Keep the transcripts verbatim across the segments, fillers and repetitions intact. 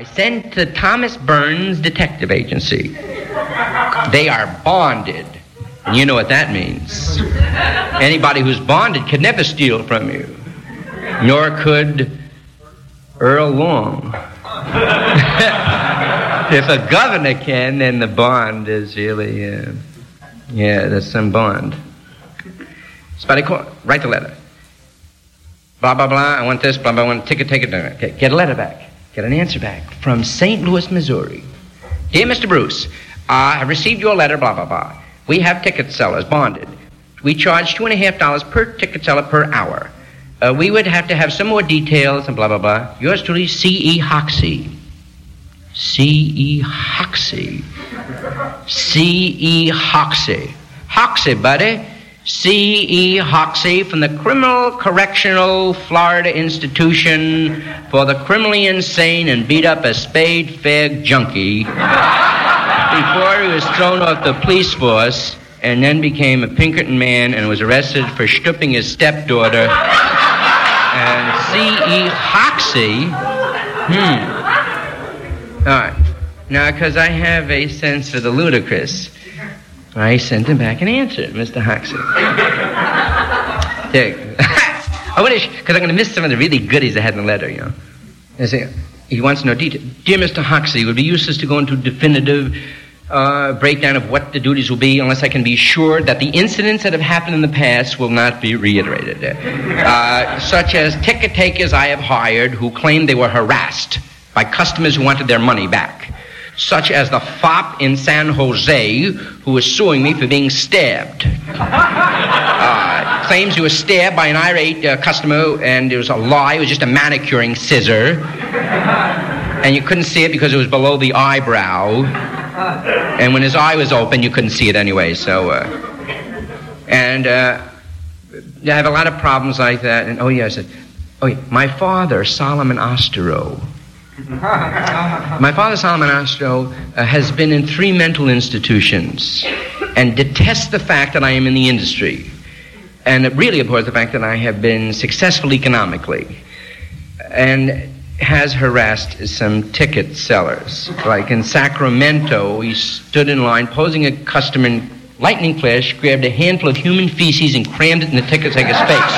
I sent to Thomas Burns Detective Agency. They are bonded. And you know what that means. Anybody who's bonded could never steal from you. Nor could Earl Long. If a governor can, then the bond is really, uh, yeah, there's some bond. Spotty, write the letter. Blah, blah, blah, I want this, blah, blah, I want a ticket, take it. Okay, get a letter back. Get an answer back from Saint Louis, Missouri. Dear Mister Bruce, I have received your letter, blah, blah, blah. We have ticket sellers bonded. We charge two and a half dollars per ticket seller per hour. Uh, we would have to have some more details and blah, blah, blah. Yours truly, C E. Hoxie. C E. Hoxie. C E. Hoxie. Hoxie, buddy. C E. Hoxie from the Criminal Correctional Florida Institution for the Criminally Insane and beat up a spade-fag junkie before he was thrown off the police force and then became a Pinkerton man and was arrested for stooping his stepdaughter. And C E. Hoxie, hmm. All right. Now, because I have a sense for the ludicrous, I sent him back an answer, Mister Hoxie. There. I wish, because I'm going to miss some of the really goodies I had in the letter, you know. I say, he wants to know detail. Dear Mister Hoxie, it would be useless to go into definitive uh, breakdown of what the duties will be unless I can be sure that the incidents that have happened in the past will not be reiterated. Uh, such as ticket takers I have hired who claimed they were harassed by customers who wanted their money back. Such as the fop in San Jose who was suing me for being stabbed. Uh, claims he was stabbed by an irate uh, customer and it was a lie. It was just a manicuring scissor. And you couldn't see it because it was below the eyebrow. And when his eye was open, you couldn't see it anyway. So, uh, and uh, I have a lot of problems like that. And oh, yeah, I said, oh, yeah, my father, Solomon Ostero. My father, Solomon Ostro, uh, has been in three mental institutions and detests the fact that I am in the industry. And it really abhors the fact that I have been successful economically and has harassed some ticket sellers. Like in Sacramento, he stood in line posing a customer in lightning flash, grabbed a handful of human feces and crammed it in the ticket taker's face.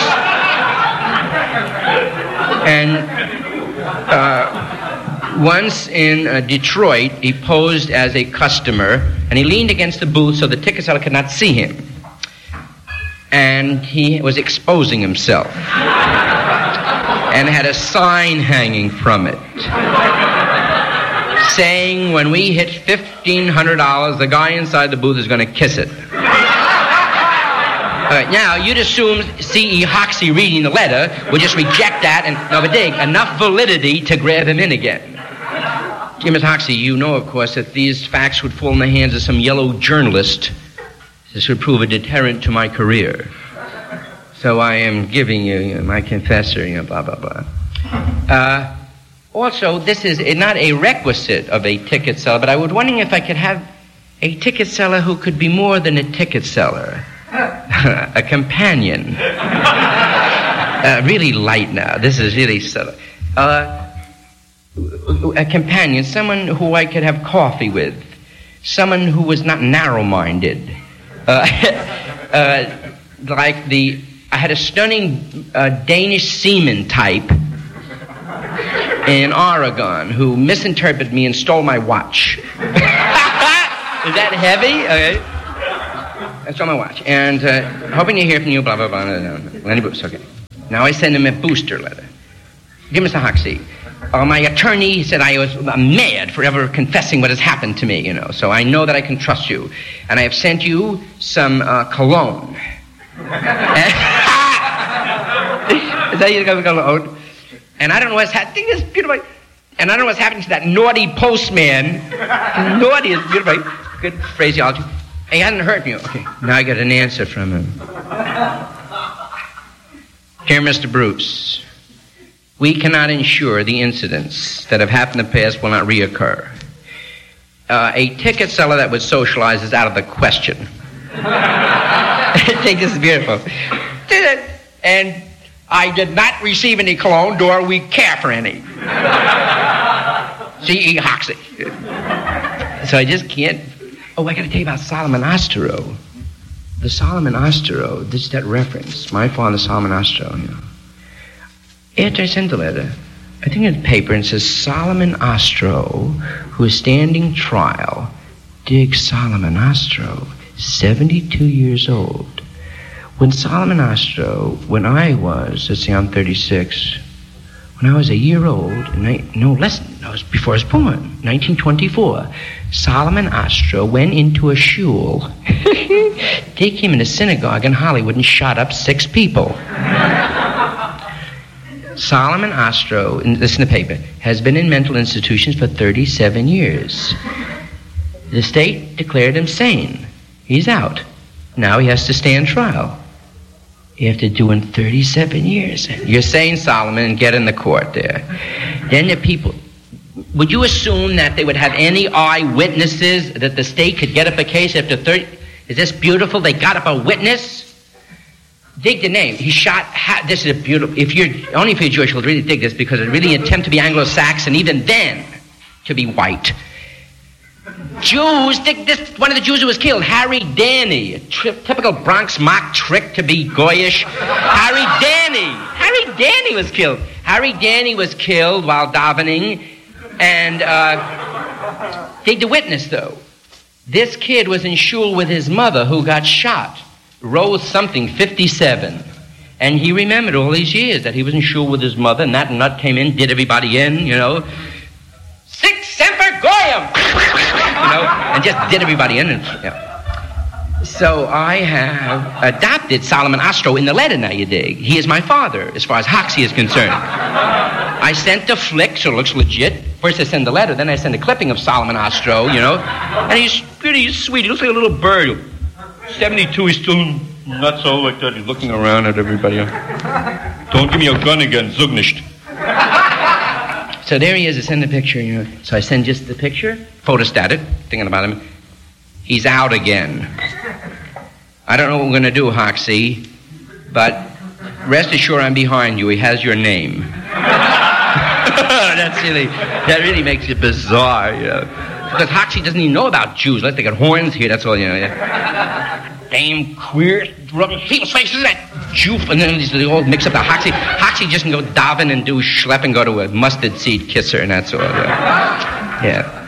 And uh, once in uh, Detroit, he posed as a customer, and he leaned against the booth so the ticket seller could not see him. And he was exposing himself. And had a sign hanging from it saying, when we hit fifteen hundred dollars, the guy inside the booth is going to kiss it. All right, now, you'd assume C E. Hoxie reading the letter would just reject that and, no, but dig, enough validity to grab him in again. Dear Miss Hoxie, you know, of course, that these facts would fall in the hands of some yellow journalist. This would prove a deterrent to my career. So I am giving you, you know, my confessor, you know, blah, blah, blah. Uh, also, this is not a requisite of a ticket seller, but I was wondering if I could have a ticket seller who could be more than a ticket seller. A companion. Uh, really light now. This is really subtle. Uh, a companion, someone who I could have coffee with. Someone who was not narrow-minded. Uh, uh, like the... I had a stunning uh, Danish seaman type in Oregon who misinterpreted me and stole my watch. Is that heavy? Okay. I stole my watch. And uh, hoping to hear from you, blah, blah, blah. No, no. Lenny Bruce, okay. Now I send him a booster letter. Dear Mister Hoxie, uh, my attorney said I was uh, mad for ever confessing what has happened to me, you know, so I know that I can trust you. And I have sent you some uh, cologne. Is that you cologne? And I don't know what's happening. This beautiful. And I don't know what's happening to that naughty postman. Naughty is beautiful. Good phraseology. He hasn't hurt me. Okay. Now I get an answer from him. Dear Mister Bruce, we cannot ensure the incidents that have happened in the past will not reoccur. Uh, a ticket seller that would socialize is out of the question. I think this is beautiful. And I did not receive any cologne, nor we care for any. C E. Hoxie. So I just can't... Oh, I got to tell you about Solomon Ostro. The Solomon Ostro, this is that reference. My father, Solomon Ostro, you know. After I sent the letter, I think in the paper, and it says, Solomon Ostro, who is standing trial. Dig Solomon Ostro, seventy-two years old. When Solomon Ostro, when I was, let's see, I'm thirty-six... When I was a year old, no less, no, it was before I was born, nineteen twenty-four, Solomon Ostro went into a shul, take him in a synagogue in Hollywood and shot up six people. Solomon Ostro, this in the paper, has been in mental institutions for thirty-seven years. The state declared him sane. He's out. Now he has to stand trial. After doing thirty-seven years. You're saying, Solomon, and get in the court there. Then the people... Would you assume that they would have any eyewitnesses, that the state could get up a case after thirty... Is this beautiful? They got up a witness? Dig the name. He shot... Ha- this is a beautiful... If you're... Only if you're Jewish, you'll really dig this, because it really attempt to be Anglo-Saxon, even then, to be white. Jews, this one of the Jews who was killed, Harry Danny, a tri- typical Bronx mock trick to be goyish. Harry Danny, Harry Danny was killed. Harry Danny was killed while davening, and uh, dig the witness though. This kid was in shul with his mother who got shot, Rose something, fifty-seven, and he remembered all these years that he was in shul with his mother, and that nut came in, did everybody in, you know. Six Semper Goyim! You know, and just did everybody in. And, yeah. So I have adopted Solomon Ostro in the letter, now you dig. He is my father, as far as Hoxie is concerned. I sent the flick, so it looks legit. First I send the letter, then I send a clipping of Solomon Ostro, you know. And he's pretty sweet. He looks like a little bird. seventy-two, he's still nuts all like that. He's looking around at everybody. Don't give me your gun again, Zugnisht. So there he is, I send the picture, you know. So I send just the picture, photostated, thinking about him. He's out again. I don't know what we're going to do, Hoxie, but rest assured I'm behind you. He has your name. That's really, that really makes it bizarre, you know. Because Hoxie doesn't even know about Jews. Like they got horns here, that's all, you know. Yeah. Damn queer, rubbing people's faces, that Jew, and then they all mix up the Hoxie. Hoxie just can go daven and do schlep and go to a mustard seed kisser, and that's all. Yeah. yeah.